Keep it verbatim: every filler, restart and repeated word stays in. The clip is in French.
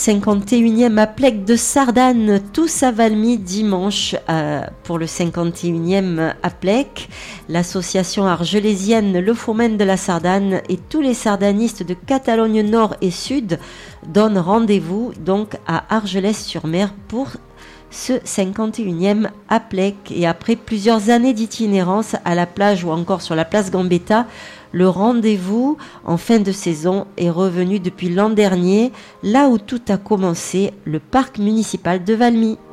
cinquante et unième Aplec de Sardanne, tous à Valmy dimanche euh, pour le cinquante et unième Aplec. L'association argelésienne Le Foment de la Sardanne et tous les sardanistes de Catalogne Nord et Sud donnent rendez-vous donc à Argelès-sur-Mer pour ce cinquante et unième Aplec. Et après plusieurs années d'itinérance à la plage ou encore sur la place Gambetta, le rendez-vous en fin de saison est revenu depuis l'an dernier, là où tout a commencé, le parc municipal de Valmy.